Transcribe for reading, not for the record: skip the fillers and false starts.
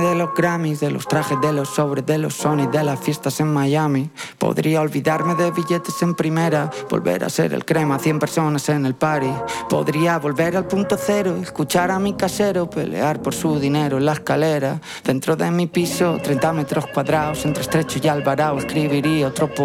de los Grammys, de los trajes, de los sobres, de los Sony, de las fiestas en Miami. Podría olvidarme de billetes en primera, volver a ser el crema, 100 personas en el party. Podría volver al punto cero, escuchar a mi casero pelear por su dinero en la escalera. Dentro de mi piso, 30 metros cuadrados, entre Estrecho y Alvarado, escribiría otro poema.